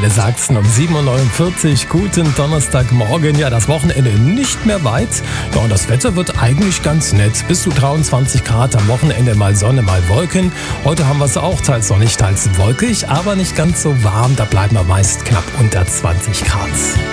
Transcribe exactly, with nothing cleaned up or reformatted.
Welle Sachsen um sieben Uhr neunundvierzig. Guten Donnerstagmorgen. Ja, das Wochenende nicht mehr weit. Ja, und das Wetter wird eigentlich ganz nett. Bis zu dreiundzwanzig Grad, am Wochenende mal Sonne, mal Wolken. Heute haben wir es auch teils sonnig, teils wolkig, aber nicht ganz so warm. Da bleiben wir meist knapp unter zwanzig Grad.